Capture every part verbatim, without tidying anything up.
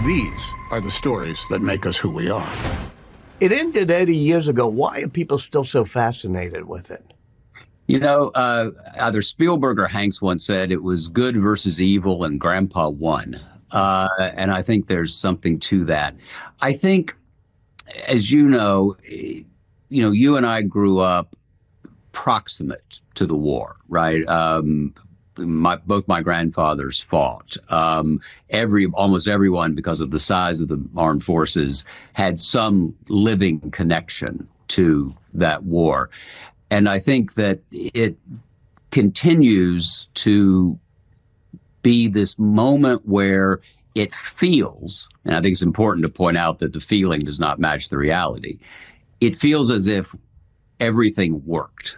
These are the stories that make us who we are. It ended eighty years ago. Why are people still so fascinated with it? You know, uh, either Spielberg or Hanks once said it was good versus evil and Grandpa won. Uh, and I think there's something to that. I think, as you know, you know, you and I grew up proximate to the war, right? Um, my, both my grandfathers fought. Um, every, almost everyone, because of the size of the armed forces, had some living connection to that war. And I think that it continues to be this moment where it feels, and I think it's important to point out that the feeling does not match the reality. It feels as if everything worked.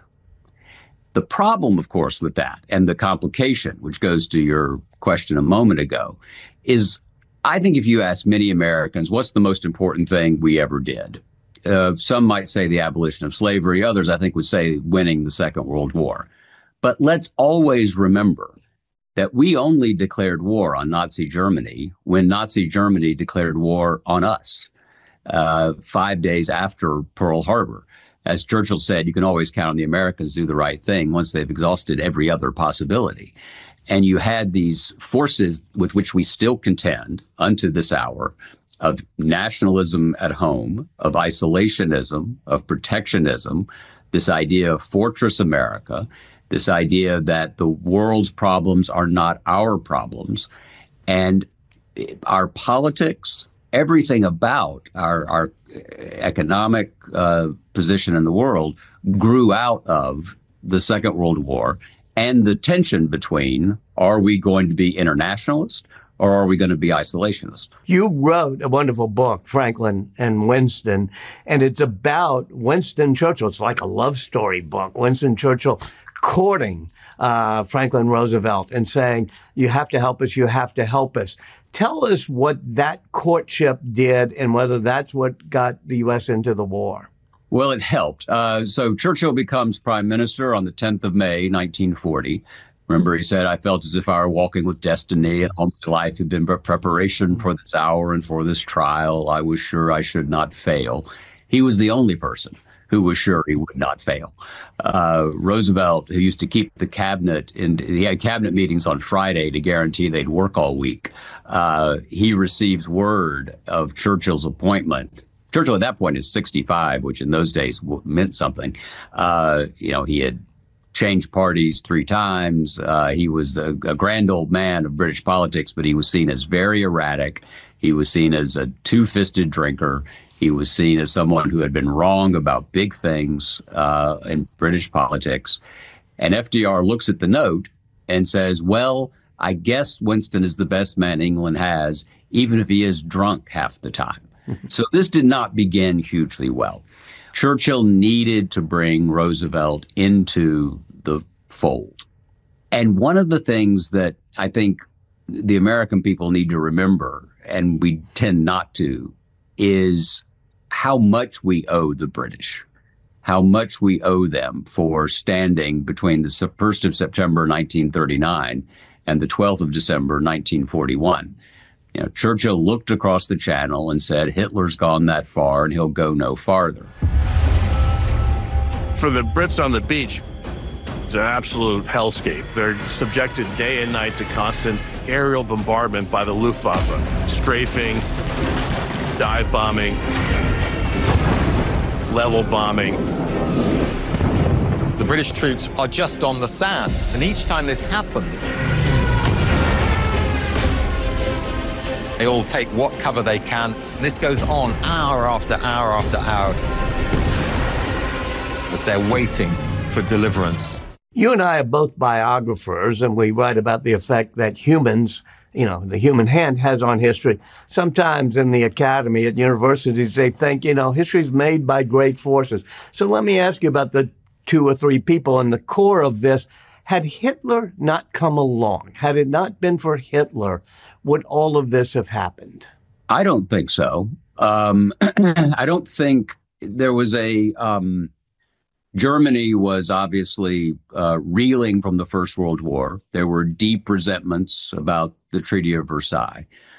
The problem, of course, with that, and the complication, which goes to your question a moment ago, is I think if you ask many Americans, what's the most important thing we ever did? Uh, some might say the abolition of slavery. Others, I think, would say winning the Second World War. But let's always remember that we only declared war on Nazi Germany when Nazi Germany declared war on us, uh, five days after Pearl Harbor. As Churchill said, you can always count on the Americans to do the right thing once they've exhausted every other possibility. And you had these forces with which we still contend unto this hour, of nationalism at home, of isolationism, of protectionism, this idea of fortress America, this idea that the world's problems are not our problems. And our politics, everything about our, our economic uh, position in the world grew out of the Second World War and the tension between, are we going to be internationalist or are we going to be isolationist? You wrote a wonderful book, Franklin and Winston, and it's about Winston Churchill. It's like a love story book. Winston Churchill courting uh, Franklin Roosevelt and saying, you have to help us, you have to help us. Tell us what that courtship did and whether that's what got the U S into the war. Well, it helped. Uh, so Churchill becomes prime minister on the tenth of May, nineteen forty. Remember, he said, I felt as if I were walking with destiny, and all my life had been preparation for this hour and for this trial. I was sure I should not fail. He was the only person who was sure he would not fail. Uh, Roosevelt, who used to keep the cabinet, and he had cabinet meetings on Friday to guarantee they'd work all week. Uh, he receives word of Churchill's appointment. Churchill at that point is sixty-five, which in those days meant something. Uh, you know, he had changed parties three times. Uh, he was a, a grand old man of British politics, but he was seen as very erratic. He was seen as a two-fisted drinker. He was seen as someone who had been wrong about big things uh, in British politics. And F D R looks at the note and says, well, I guess Winston is the best man England has, even if he is drunk half the time. So this did not begin hugely well. Churchill needed to bring Roosevelt into the fold. And one of the things that I think the American people need to remember, and we tend not to, is how much we owe the British, how much we owe them for standing between the first of September nineteen thirty-nine and the twelfth of December nineteen forty-one. You know, Churchill looked across the channel and said, Hitler's gone that far and he'll go no farther. For the Brits on the beach, it's an absolute hellscape. They're subjected day and night to constant aerial bombardment by the Luftwaffe, strafing, dive bombing, level bombing. The British troops are just on the sand, and each time this happens, they all take what cover they can. This goes on hour after hour after hour as they're waiting for deliverance. You and I are both biographers, and we write about the effect that humans, you know, the human hand has on history. Sometimes in the academy at universities, they think, you know, history's made by great forces. So let me ask you about the two or three people in the core of this. Had Hitler not come along, had it not been for Hitler, would all of this have happened? I don't think so. Um, I don't think there was a... Um, Germany was obviously uh, reeling from the First World War. There were deep resentments about the Treaty of Versailles.